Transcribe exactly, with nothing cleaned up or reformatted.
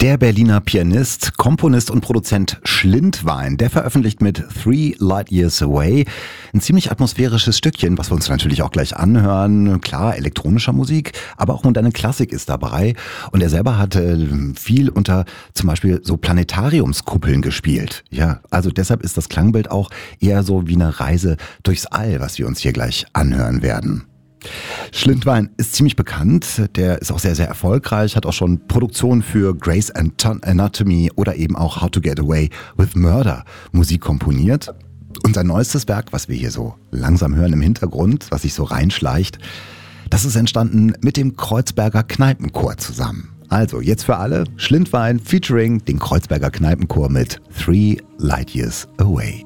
Der Berliner Pianist, Komponist und Produzent Schlindwein, der veröffentlicht mit Three Light Years Away ein ziemlich atmosphärisches Stückchen, was wir uns natürlich auch gleich anhören. Klar, elektronischer Musik, aber auch moderne Klassik ist dabei. Und er selber hat äh, viel unter zum Beispiel so Planetariumskuppeln gespielt. Ja, also deshalb ist das Klangbild auch eher so wie eine Reise durchs All, was wir uns hier gleich anhören werden. Schlindwein ist ziemlich bekannt, der ist auch sehr, sehr erfolgreich, hat auch schon Produktionen für Grey's Anatomy oder eben auch How to Get Away with Murder Musik komponiert. Und sein neuestes Werk, was wir hier so langsam hören im Hintergrund, was sich so reinschleicht, das ist entstanden mit dem Kreuzberger Kneipenchor zusammen. Also jetzt für alle, Schlindwein featuring den Kreuzberger Kneipenchor mit Three Light Years Away.